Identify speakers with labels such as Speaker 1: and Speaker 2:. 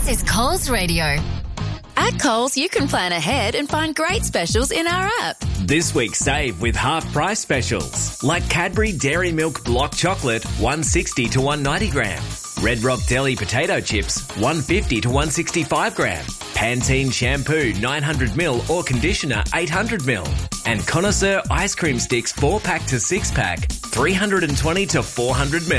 Speaker 1: This is Coles Radio.
Speaker 2: At Coles, you can plan ahead and find great specials in our app.
Speaker 3: This week, save with half-price specials, like Cadbury Dairy Milk Block Chocolate, 160 to 190 gram. Red Rock Deli Potato Chips, 150 to 165 gram. Pantene Shampoo, 900ml or Conditioner, 800ml. And Connoisseur Ice Cream Sticks, 4-pack to 6-pack, 320 to 400ml.